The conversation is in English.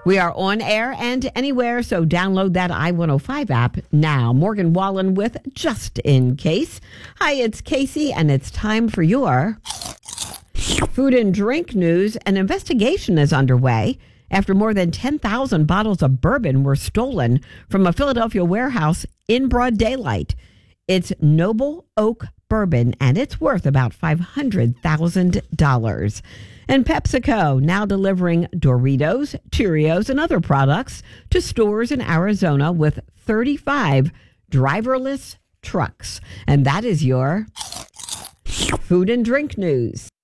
We are on air and anywhere, so download that I-105 app now. Morgan Wallen with Just In Case. Hi, it's Casey, and it's time for your food and drink news. An investigation is underway after more than 10,000 bottles of bourbon were stolen from a Philadelphia warehouse in broad daylight. It's Noble Oak Bourbon, and it's worth about $500,000. And PepsiCo now delivering Doritos, Cheerios, and other products to stores in Arizona with 35 driverless trucks. And that is your food and drink news.